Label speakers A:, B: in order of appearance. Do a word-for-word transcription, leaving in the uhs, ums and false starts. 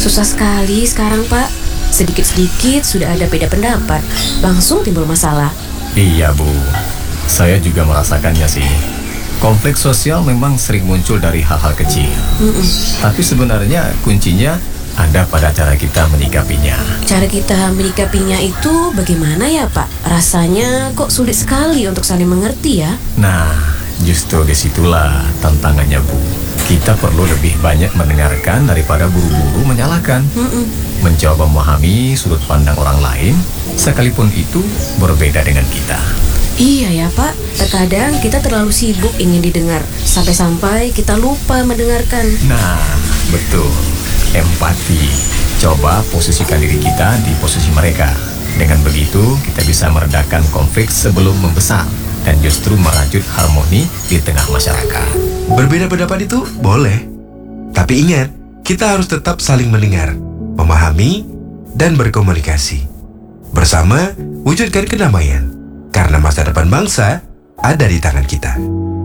A: Susah sekali sekarang, Pak. Sedikit-sedikit sudah ada beda pendapat, langsung timbul masalah.
B: Iya, Bu. Saya juga merasakannya sih. Konflik sosial memang sering muncul dari hal-hal kecil.
A: Mm-mm.
B: Tapi sebenarnya kuncinya ada pada cara kita menyikapinya.
A: Cara kita menyikapinya itu bagaimana ya, Pak? Rasanya kok sulit sekali untuk saling mengerti ya?
B: Nah, justru disitulah tantangannya, Bu. Kita perlu lebih banyak mendengarkan daripada buru-buru menyalahkan.
A: Mm-mm.
B: Mencoba memahami sudut pandang orang lain, sekalipun itu berbeda dengan kita.
A: Iya ya, Pak. Terkadang kita terlalu sibuk ingin didengar, sampai-sampai kita lupa mendengarkan.
B: Nah, betul. Empati. Coba posisikan diri kita di posisi mereka. Dengan begitu, kita bisa meredakan konflik sebelum membesar dan justru merajut harmoni di tengah masyarakat.
C: Berbeda pendapat itu boleh. Tapi ingat, kita harus tetap saling mendengar, memahami, dan berkomunikasi. Bersama, wujudkan kedamaian. Karena masa depan bangsa ada di tangan kita.